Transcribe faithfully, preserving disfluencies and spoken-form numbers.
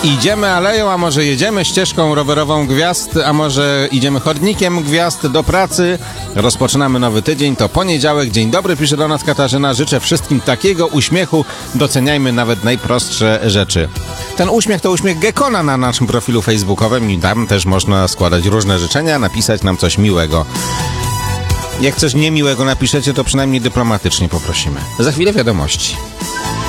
Idziemy aleją, a może jedziemy ścieżką rowerową gwiazd, a może idziemy chodnikiem gwiazd do pracy. Rozpoczynamy nowy tydzień, to poniedziałek. Dzień dobry, pisze do nas Katarzyna. Życzę wszystkim takiego uśmiechu. Doceniajmy nawet najprostsze rzeczy. Ten uśmiech to uśmiech Gekona na naszym profilu facebookowym i tam też można składać różne życzenia, napisać nam coś miłego. Jak coś niemiłego napiszecie, to przynajmniej dyplomatycznie poprosimy. Za chwilę wiadomości.